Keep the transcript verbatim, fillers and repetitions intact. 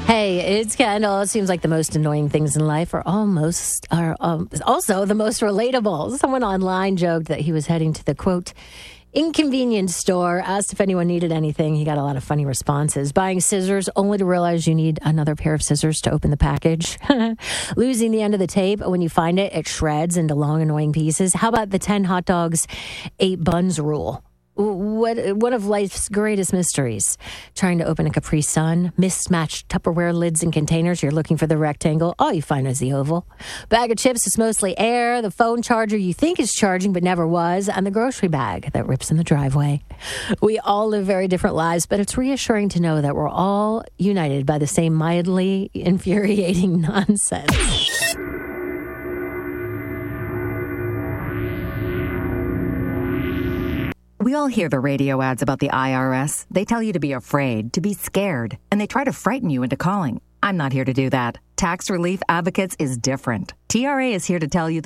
Hey, it's Kendall. It seems like the most annoying things in life are almost are um, also the most relatable. Someone online joked that he was heading to the quote inconvenience store, asked if anyone needed anything. He got a lot of funny responses. Buying scissors only to realize you need another pair of scissors to open the package. Losing the end of the tape. When you find it, it shreds into long, annoying pieces. How about the ten hot dogs, eight buns rule? What one of life's greatest mysteries. Trying to open a Capri Sun, mismatched Tupperware lids and containers. You're looking for the rectangle. All you find is the oval. Bag of chips is mostly air. The phone charger you think is charging but never was. And the grocery bag that rips in the driveway. We all live very different lives, but it's reassuring to know that we're all united by the same mildly infuriating nonsense. We all hear the radio ads about the I R S. They tell you to be afraid, to be scared, and they try to frighten you into calling. I'm not here to do that. Tax Relief Advocates is different. T R A is here to tell you that